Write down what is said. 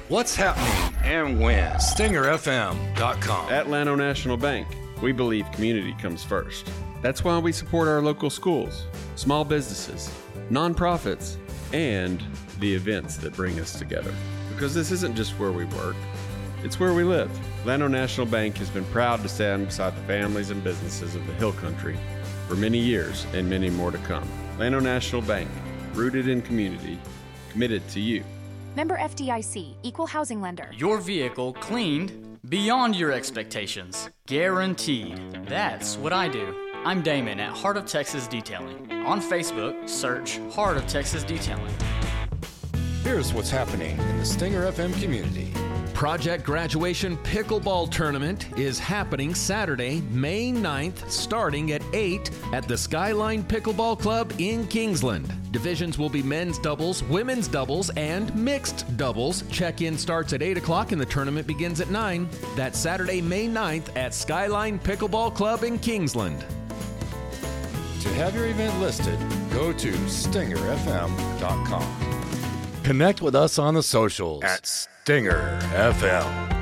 What's happening and when? StingerFM.com. At Llano National Bank, we believe community comes first. That's why we support our local schools, small businesses, nonprofits, and the events that bring us together. Because this isn't just where we work, it's where we live. Llano National Bank has been proud to stand beside the families and businesses of the Hill Country for many years and many more to come. Llano National Bank, rooted in community, committed to you. Member FDIC, Equal Housing Lender. Your vehicle cleaned beyond your expectations. Guaranteed. That's what I do. I'm Damon at Heart of Texas Detailing. On Facebook, search Heart of Texas Detailing. Here's what's happening in the Stinger FM community. Project Graduation Pickleball Tournament is happening Saturday, May 9th, starting at 8 at the Skyline Pickleball Club in Kingsland. Divisions will be men's doubles, women's doubles, and mixed doubles. Check-in starts at 8 o'clock and the tournament begins at 9. That's Saturday, May 9th at Skyline Pickleball Club in Kingsland. To have your event listed, go to StingerFM.com. Connect with us on the socials at Stinger FM.